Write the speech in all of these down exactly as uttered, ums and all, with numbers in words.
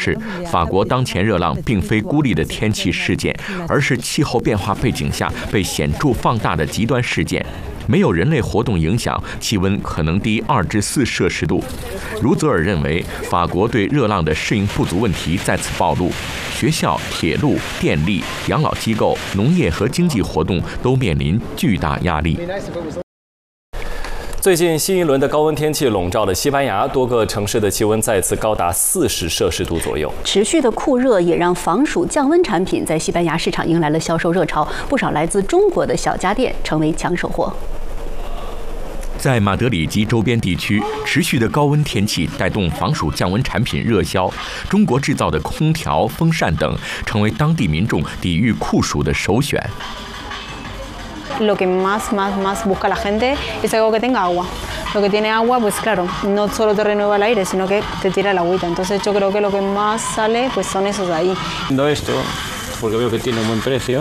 示，法国当前热浪并非孤立的天气事件，而是气候变化背景下被显著放大的极端事件。没有人类活动影响，气温可能低二至四摄氏度。茹泽尔认为，法国对热浪的适应不足问题再次暴露，学校、铁路、电力、养老机构、农业和经济活动都面临巨大压力。 最近新一轮的高温天气笼罩了西班牙，多个城市的气温再次高达四十摄氏度左右。 持续的酷热也让防暑降温产品在西班牙市场迎来了销售热潮，不少来自中国的小家电成为抢手货。 在马德里及周边地区，持续的高温天气带动防暑降温产品热销，中国制造的空调、风扇等成为当地民众抵御酷暑的首选。 Lo que más, más, más busca la gente es algo que tenga agua. Lo que tiene agua, pues claro, no solo te renueva el aire, sino que te tira el agüita. Entonces yo creo que lo que más sale, pues son esos de ahí. Viendo esto, porque veo que tiene un buen precio,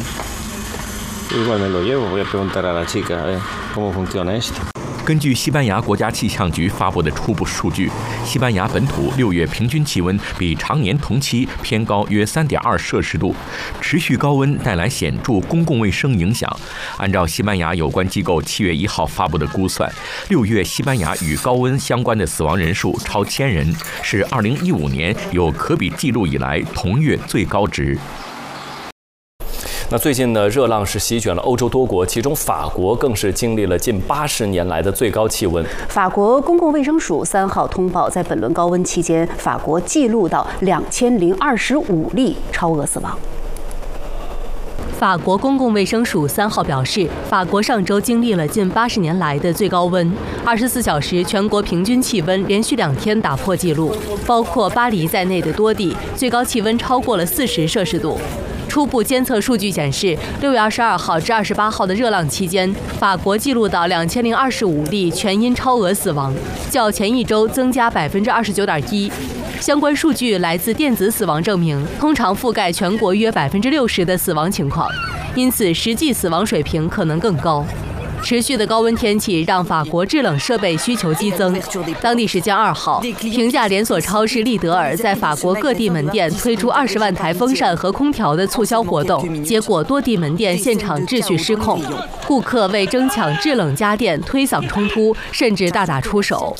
uh-huh. igual me lo llevo. Voy a preguntar a la chica a ver cómo funciona esto. 根据西班牙国家气象局发布的初步数据，西班牙本土六月平均气温比常年同期偏高约 三点二摄氏度，持续高温带来显著公共卫生影响。按照西班牙有关机构七月一号发布的估算，六月西班牙与高温相关的死亡人数超千人，是二零一五年有可比记录以来同月最高值。 那最近呢，热浪是席卷了欧洲多国，其中法国更是经历了近八十年来的最高气温。 法国公共卫生署三号通报，在本轮高温期间，法国记录到两千零二十五例超额死亡。 法国公共卫生署三号表示，法国上周经历了近八十年来的最高温，二十四小时全国平均气温连续两天打破纪录，包括巴黎在内的多地最高气温超过了四十摄氏度。初步监测数据显示，六月二十二号至二十八号的热浪期间，法国记录到两千零二十五例全因超额死亡，较前一周增加百分之二十九点一。相关数据来自电子死亡证明，通常覆盖全国约百分之六十的死亡情况，因此实际死亡水平可能更高。持续的高温天气让法国制冷设备需求激增。当地时间二号，平价连锁超市利德尔在法国各地门店推出二十万台风扇和空调的促销活动，结果多地门店现场秩序失控，顾客为争抢制冷家电推搡冲突，甚至大打出手。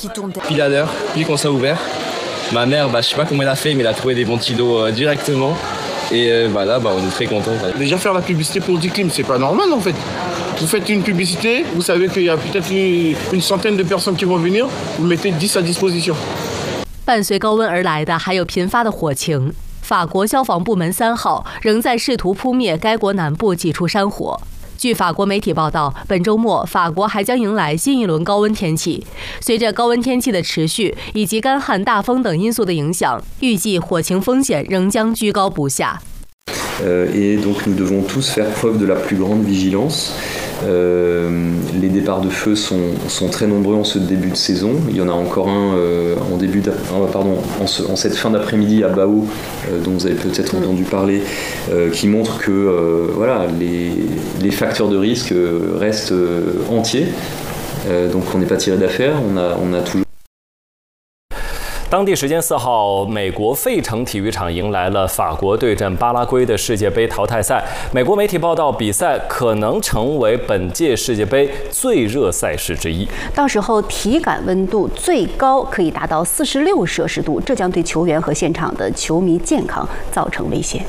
Ma mère, bah, je sais pas comment elle a fait, mais elle a trouvé des ventilos euh, directement. Et euh, bah, là, bah, on est très contents. Déjà faire la publicité pour Diclim, c'est pas normal en fait. Vous faites une publicité, vous savez qu'il y a peut-être une, une centaine de personnes qui vont venir, vous mettez dix à disposition. 伴随高温而来的还有频发的火情。法国消防部门三号仍在试图扑灭该国南部几处山火。据法国媒体报道，本周末法国还将迎来新一轮高温天气。随着高温天气的持续以及干旱、大风等因素的影响，预计火情风险仍将居高不下。 Euh, et donc nous devons tous faire preuve de la plus grande vigilance. Euh, les départs de feu sont, sont très nombreux en ce début de saison. Il y en a encore un euh, en, début euh, pardon, en, ce, en cette fin d'après-midi à Bao, euh, dont vous avez peut-être entendu parler, euh, qui montre que euh, voilà, les, les facteurs de risque restent euh, entiers. Euh, donc on n'est pas tiré d'affaire, on a, on a toujours... 当地时间四号，美国费城体育场迎来了法国对阵巴拉圭的世界杯淘汰赛。美国媒体报道，比赛可能成为本届世界杯最热赛事之一。 到时候体感温度最高可以达到四十六摄氏度，这将对球员和现场的球迷健康造成威胁。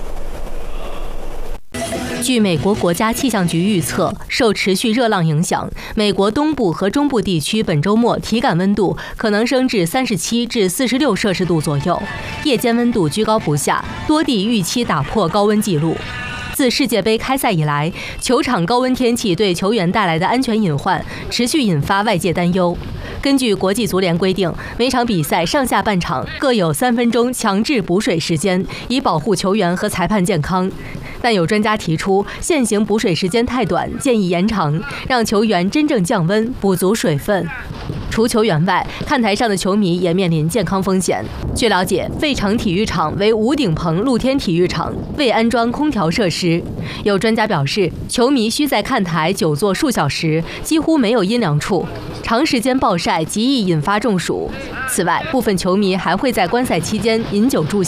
据美国国家气象局预测，受持续热浪影响，美国东部和中部地区本周末体感温度可能升至三十七至四十六摄氏度左右，夜间温度居高不下，多地预期打破高温纪录。自世界杯开赛以来，球场高温天气对球员带来的安全隐患持续引发外界担忧。根据国际足联规定，每场比赛上下半场各有三分钟强制补水时间，以保护球员和裁判健康。但有专家提出，现行补水时间太短，建议延长，让球员真正降温，补足水分。除球员外，看台上的球迷也面临健康风险。据了解，费城体育场为无顶棚露天体育场，未安装空调设施。有专家表示，球迷需在看台久坐数小时，几乎没有阴凉处，长时间暴晒极易引发中暑。此外，部分球迷还会在观赛期间饮酒助兴。